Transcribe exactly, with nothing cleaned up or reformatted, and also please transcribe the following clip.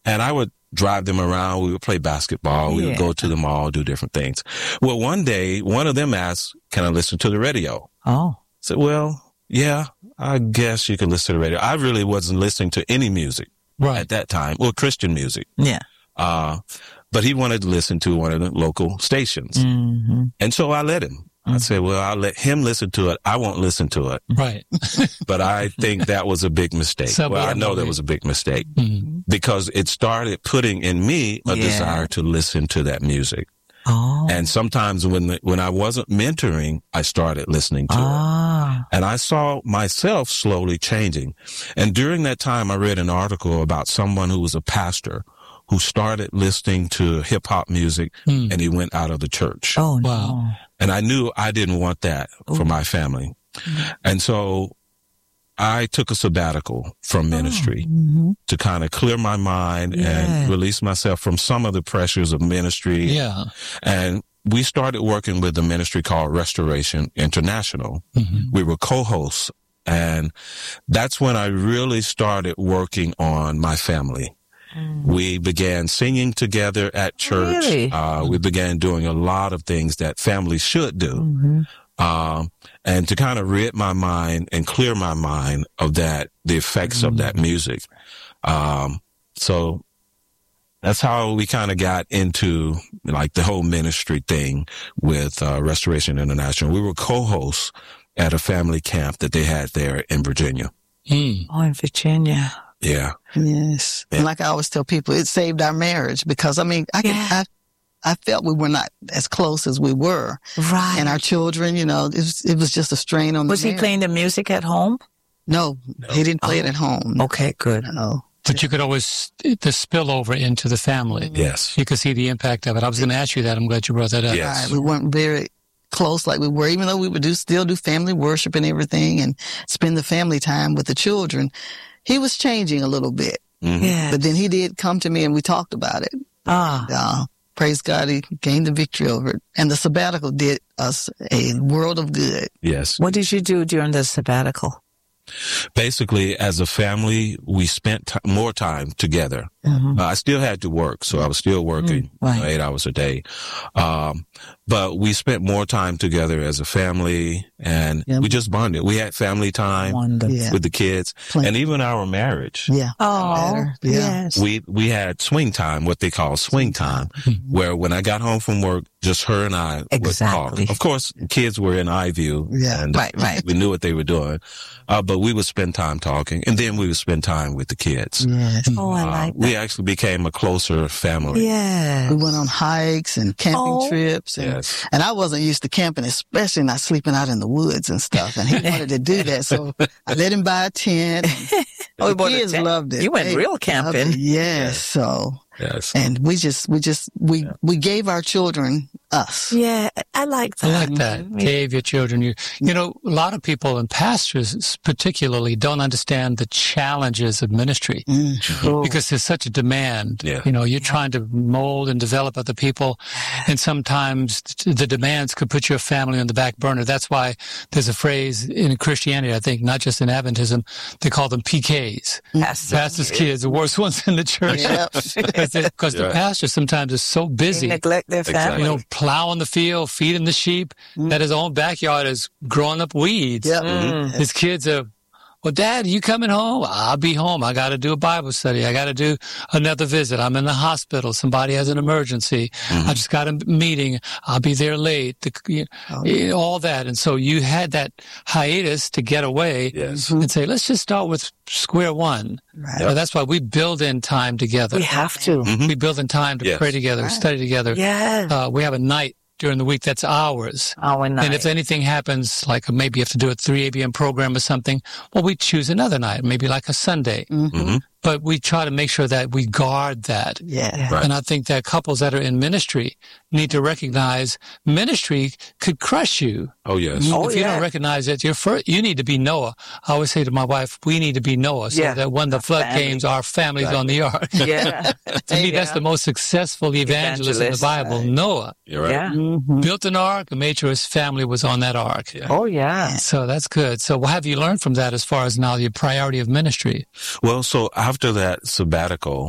and I would drive them around. We would play basketball. We Yeah. would go to the mall, do different things. Well, one day, one of them asked, can I listen to the radio? Oh. I said, well, yeah, I guess you can listen to the radio. I really wasn't listening to any music Right. at that time, well, Christian music. Yeah. Uh, but he wanted to listen to one of the local stations. Mm-hmm. And so I let him. I said, well, I'll let him listen to it. I won't listen to it. Right. But I think that was a big mistake. Somebody Well, I know had that to- was a big mistake Mhm. because it started putting in me a Yeah. desire to listen to that music. Oh. And sometimes when the, when I wasn't mentoring, I started listening to it. Ah. And I saw myself slowly changing. And during that time, I read an article about someone who was a pastor who started listening to hip hop music Hmm. and he went out of the church. Oh, no. Wow. And I knew I didn't want that for my family. And so I took a sabbatical from ministry Mm-hmm. to kind of clear my mind Yeah. and release myself from some of the pressures of ministry. Yeah. And we started working with a ministry called Restoration International. Mhm. We were co-hosts. And that's when I really started working on my family. We began singing together at church. Really? Uh, we began doing a lot of things that families should do. Mm-hmm. Um, and to kind of rid my mind and clear my mind of that, the effects of that music. Um, so that's how we kind of got into like the whole ministry thing with uh, Restoration International. We were co-hosts at a family camp that they had there in Virginia. Hmm. Oh, in Virginia. Yeah. Yes. Yeah. And like I always tell people, it saved our marriage because I mean, I could, Yeah. I, I felt we were not as close as we were. Right. And our children, you know, it was, it was just a strain on Was the he marriage. playing the music at home? No, he didn't play it Oh. at home. Okay, good. No. But you could always, the spillover into the family. Yes. You could see the impact of it. I was going to ask you that. I'm glad you brought that up. Yeah. Right. We weren't very close like we were, even though we would do still do family worship and everything and spend the family time with the children. He was changing a little bit, Mhm. Yeah. but then he did come to me and we talked about it. Ah. Uh, praise God, he gained the victory over it. And the sabbatical did us a world of good. Yes. What did you do during the sabbatical? Basically, as a family, we spent t- more time together. Mm-hmm. Uh, I still had to work, so I was still working Mm, right. you know, eight hours a day. Um, but we spent more time together as a family, and Yeah. we just bonded. We had family time Wonderful. Yeah. with the kids, Plenty. and even our marriage. Yeah. Oh, Better. Yeah. yes. We we had swing time, what they call swing time, where when I got home from work, just her and I Exactly. would talk. Of course, kids were in eye view, Yeah. and Right, right. we knew what they were doing, uh, but we would spend time talking, and then we would spend time with the kids. Yes. Oh, I Uh, like we that. actually became a closer family. Yeah. We went on hikes and camping Oh. trips. And, Yes. and I wasn't used to camping, especially not sleeping out in the woods and stuff. And he wanted to do that. So I let him buy a tent. And Oh, the bought a kids tent. loved it. You went They real loved camping. it. Yes. So, Yes. and we just, we just, we, we gave our children us. Yeah, I like that. I like that. Mhm. Gave your children you. You know, a lot of people and pastors particularly don't understand the challenges of ministry Mm. True. because there's such a demand. Yeah. You know, you're trying to mold and develop other people, and sometimes the demands could put your family on the back burner. That's why there's a phrase in Christianity, I think, not just in Adventism, they call them P Ks. Pastor. Pastors' kids, the worst ones in the church. Yep. Because the Right. pastor sometimes is so They busy. neglect their Exactly. family. You know, plowing the field, feeding the sheep, that his own backyard is growing up weeds. Yep. Mm. His kids are, well, Dad, you coming home? I'll be home. I got to do a Bible study. I got to do another visit. I'm in the hospital. Somebody has an emergency. I just got a meeting. I'll be there late. The, you Oh, know, all that. And so you had that hiatus to get away Yes. and say, let's just start with square one. Right. So that's why we build in time together. We have to. Mhm. We build in time to Yes. pray together, Right. study together. Yeah. Uh, we have a night during the week that's ours. Our night. And if anything happens, like maybe you have to do a three a m program or something, well, we choose another night, maybe like a Sunday. Mhm. But we try to make sure that we guard that. Yeah. Right. And I think that couples that are in ministry need to recognize ministry could crush you. Oh, yes. Oh, if you yeah. don't recognize it, you're first, you need to be Noah. I always say to my wife, we need to be Noah so Yeah. that when the flood family. comes, our family's on the ark. Yeah. To me, that's the most successful evangelist, in the Evangelist, Bible. right. Noah You're right. Yeah. Mhm. built an ark and made sure his family was on that ark. Yeah. Oh, yeah. So that's good. So what have you learned from that as far as now your priority of ministry? Well, so after that sabbatical,